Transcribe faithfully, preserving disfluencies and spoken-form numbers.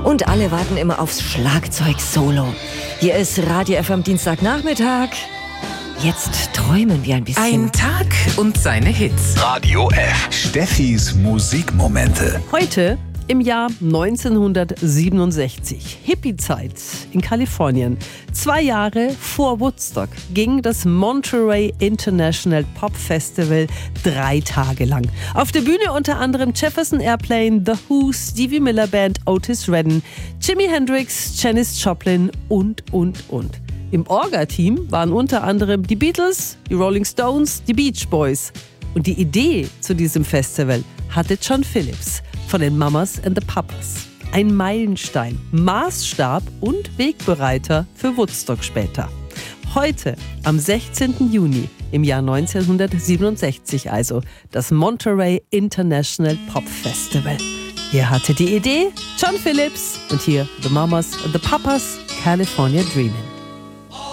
Und alle warten immer aufs Schlagzeug-Solo. Hier ist Radio F M Dienstagnachmittag. Jetzt träumen wir ein bisschen. Ein Tag und seine Hits. Radio F. Steffis Musikmomente. Heute im Jahr neunzehnhundertsiebenundsechzig. Hippie-Zeit in Kalifornien. Zwei Jahre vor Woodstock ging das Monterey International Pop Festival drei Tage lang. Auf der Bühne unter anderem Jefferson Airplane, The Who, Stevie Miller Band, Otis Redding, Jimi Hendrix, Janis Joplin und, und, und. Im Orga-Team waren unter anderem die Beatles, die Rolling Stones, die Beach Boys. Und die Idee zu diesem Festival hatte John Phillips von den Mamas and the Papas. Ein Meilenstein, Maßstab und Wegbereiter für Woodstock später. Heute, am sechzehnten Juni im Jahr neunzehnhundertsiebenundsechzig also, das Monterey International Pop Festival. Hier hatte die Idee John Phillips und hier The Mamas and the Papas, California Dreamin'.